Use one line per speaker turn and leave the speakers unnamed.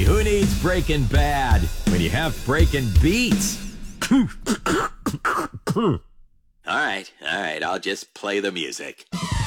Who needs Breaking Bad when you have Breaking Beats? All right, I'll just play the music.